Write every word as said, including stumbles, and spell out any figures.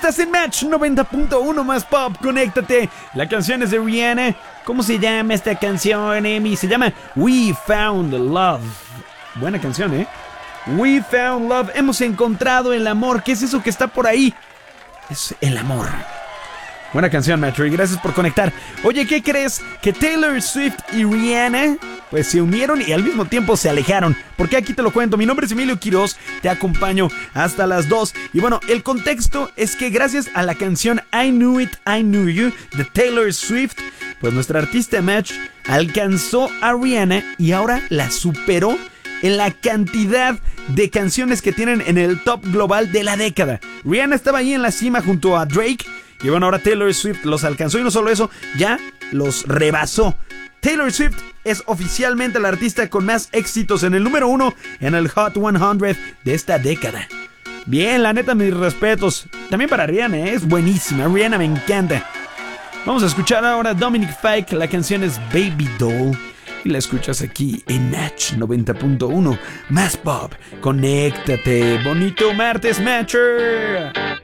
Estás en Match noventa punto uno más pop, conéctate. La canción es de Rihanna. ¿Cómo se llama esta canción, Emi? Se llama We Found Love. Buena canción, ¿eh? We Found Love. Hemos encontrado el amor. ¿Qué es eso que está por ahí? Es el amor. Buena canción, Matthew, y gracias por conectar. Oye, ¿qué crees? Que Taylor Swift y Rihanna pues se unieron y al mismo tiempo se alejaron. Porque aquí te lo cuento. Mi nombre es Emilio Quiroz, te acompaño hasta las dos. Y bueno, el contexto es que gracias a la canción I Knew It, I Knew You de Taylor Swift, pues nuestra artista Match alcanzó a Rihanna y ahora la superó en la cantidad de canciones que tienen en el top global de la década. Rihanna estaba ahí en la cima junto a Drake. Y bueno, ahora Taylor Swift los alcanzó y no solo eso, ya los rebasó. Taylor Swift es oficialmente la artista con más éxitos en el número uno en el Hot cien de esta década. Bien, la neta, mis respetos. También para Rihanna, ¿eh? Es buenísima. Rihanna me encanta. Vamos a escuchar ahora Dominic Fike. La canción es Baby Doll. Y la escuchas aquí en Match noventa punto uno. Más pop. Conéctate. Bonito martes, Matcher.